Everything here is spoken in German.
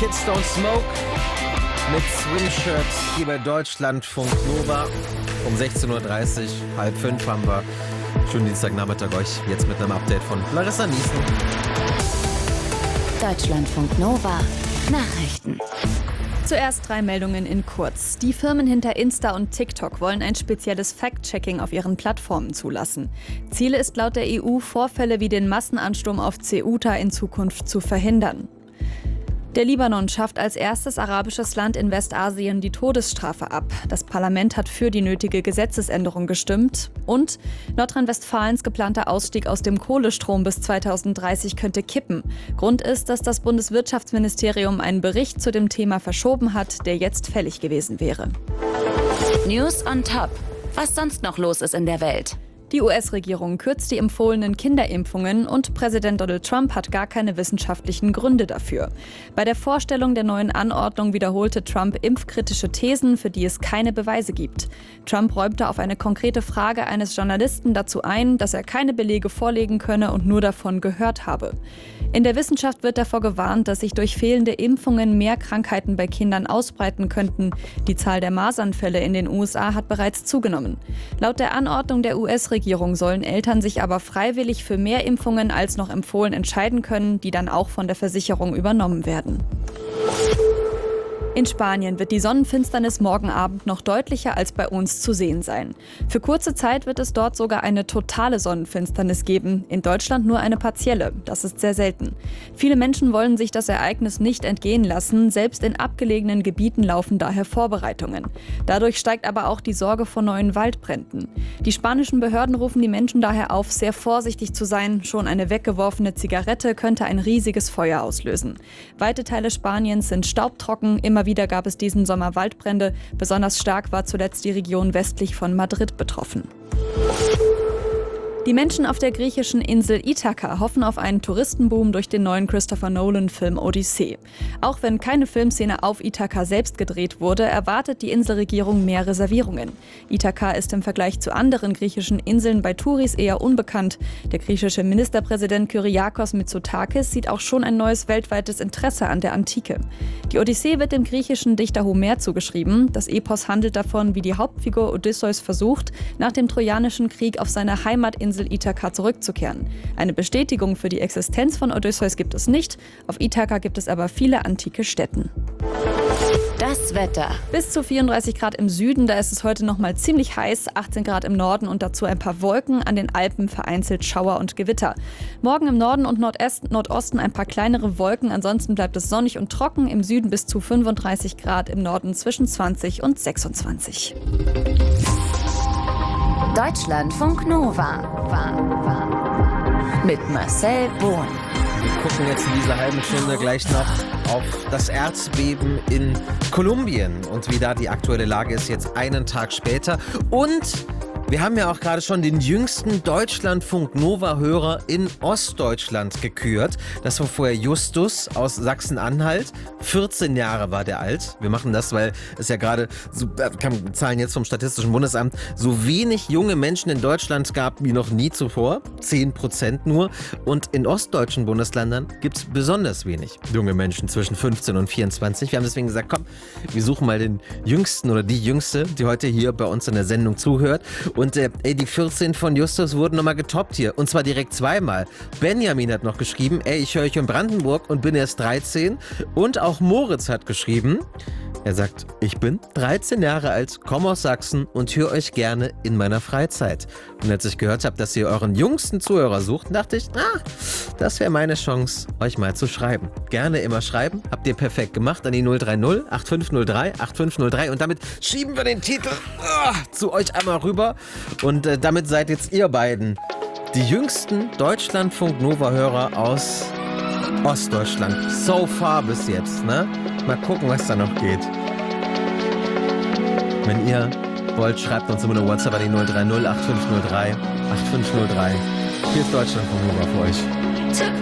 Kids Don't Smoke mit Swimshirt hier bei Deutschlandfunk Nova. Um 16.30 Uhr, 4:30 haben wir. Schönen Dienstagnachmittag euch jetzt mit einem Update von Larissa Niesen. Deutschlandfunk Nova Nachrichten. Zuerst 3 Meldungen in kurz. Die Firmen hinter Insta und TikTok wollen ein spezielles Fact-Checking auf ihren Plattformen zulassen. Ziel ist laut der EU, Vorfälle wie den Massenansturm auf Ceuta in Zukunft zu verhindern. Der Libanon schafft als erstes arabisches Land in Westasien die Todesstrafe ab. Das Parlament hat für die nötige Gesetzesänderung gestimmt. Und Nordrhein-Westfalens geplanter Ausstieg aus dem Kohlestrom bis 2030 könnte kippen. Grund ist, dass das Bundeswirtschaftsministerium einen Bericht zu dem Thema verschoben hat, der jetzt fällig gewesen wäre. News on Top. Was sonst noch los ist in der Welt? Die US-Regierung kürzt die empfohlenen Kinderimpfungen und Präsident Donald Trump hat gar keine wissenschaftlichen Gründe dafür. Bei der Vorstellung der neuen Anordnung wiederholte Trump impfkritische Thesen, für die es keine Beweise gibt. Trump räumte auf eine konkrete Frage eines Journalisten dazu ein, dass er keine Belege vorlegen könne und nur davon gehört habe. In der Wissenschaft wird davor gewarnt, dass sich durch fehlende Impfungen mehr Krankheiten bei Kindern ausbreiten könnten. Die Zahl der Masernfälle in den USA hat bereits zugenommen. Laut der Anordnung der US-Regierung sollen Eltern sich aber freiwillig für mehr Impfungen als noch empfohlen entscheiden können, die dann auch von der Versicherung übernommen werden. In Spanien wird die Sonnenfinsternis morgen Abend noch deutlicher als bei uns zu sehen sein. Für kurze Zeit wird es dort sogar eine totale Sonnenfinsternis geben, in Deutschland nur eine partielle. Das ist sehr selten. Viele Menschen wollen sich das Ereignis nicht entgehen lassen, selbst in abgelegenen Gebieten laufen daher Vorbereitungen. Dadurch steigt aber auch die Sorge vor neuen Waldbränden. Die spanischen Behörden rufen die Menschen daher auf, sehr vorsichtig zu sein. Schon eine weggeworfene Zigarette könnte ein riesiges Feuer auslösen. Weite Teile Spaniens sind staubtrocken, immer wieder gab es diesen Sommer Waldbrände. Besonders stark war zuletzt die Region westlich von Madrid betroffen. Die Menschen auf der griechischen Insel Ithaka hoffen auf einen Touristenboom durch den neuen Christopher Nolan-Film Odyssee. Auch wenn keine Filmszene auf Ithaka selbst gedreht wurde, erwartet die Inselregierung mehr Reservierungen. Ithaka ist im Vergleich zu anderen griechischen Inseln bei Touris eher unbekannt. Der griechische Ministerpräsident Kyriakos Mitsotakis sieht auch schon ein neues weltweites Interesse an der Antike. Die Odyssee wird dem griechischen Dichter Homer zugeschrieben. Das Epos handelt davon, wie die Hauptfigur Odysseus versucht, nach dem Trojanischen Krieg auf seine Heimatinsel Ithaka zurückzukehren. Eine Bestätigung für die Existenz von Odysseus gibt es nicht. Auf Ithaka gibt es aber viele antike Stätten. Das Wetter. Bis zu 34 Grad im Süden, da ist es heute noch mal ziemlich heiß, 18 Grad im Norden und dazu ein paar Wolken, an den Alpen vereinzelt Schauer und Gewitter. Morgen im Norden und Nordosten ein paar kleinere Wolken, ansonsten bleibt es sonnig und trocken, im Süden bis zu 35 Grad, im Norden zwischen 20 und 26. Deutschlandfunk Nova mit Marcel Bohn. Wir gucken jetzt in dieser halben Stunde gleich noch auf das Erdbeben in Kolumbien und wie da die aktuelle Lage ist, jetzt einen Tag später. Und wir haben ja auch gerade schon den jüngsten Deutschlandfunk-Nova-Hörer in Ostdeutschland gekürt. Das war vorher Justus aus Sachsen-Anhalt. 14 Jahre war der alt. Wir machen das, weil es ja gerade, Zahlen jetzt vom Statistischen Bundesamt, so wenig junge Menschen in Deutschland gab wie noch nie zuvor. 10% nur. Und in ostdeutschen Bundesländern gibt es besonders wenig junge Menschen zwischen 15 und 24. Wir haben deswegen gesagt, komm, wir suchen mal den Jüngsten oder die Jüngste, die heute hier bei uns in der Sendung zuhört. Und die 14 von Justus wurden nochmal getoppt hier. Und zwar direkt zweimal. Benjamin hat noch geschrieben, ich höre euch in Brandenburg und bin erst 13. Und auch Moritz hat geschrieben, er sagt, ich bin 13 Jahre alt, komme aus Sachsen und höre euch gerne in meiner Freizeit. Und als ich gehört habe, dass ihr euren jüngsten Zuhörer sucht, dachte ich, das wäre meine Chance, euch mal zu schreiben. Gerne immer schreiben, habt ihr perfekt gemacht an die 030 8503 8503 und damit schieben wir den Titel zu euch einmal rüber und damit seid jetzt ihr beiden die jüngsten Deutschlandfunk-Nova-Hörer aus Ostdeutschland. So far bis jetzt, ne? Mal gucken, was da noch geht. Wenn ihr wollt, schreibt uns immer eine WhatsApp an die 030 8503 8503. Hier ist Deutschlandfunk Nova für euch.